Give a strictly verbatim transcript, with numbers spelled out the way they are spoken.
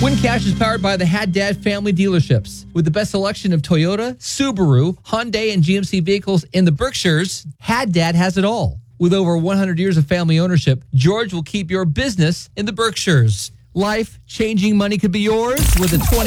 Win Cash is powered by the Haddad family dealerships. With the best selection of Toyota, Subaru, Hyundai, and G M C vehicles in the Berkshires, Haddad has it all. With over one hundred years of family ownership, George will keep your business in the Berkshires. Life-changing money could be yours with a twenty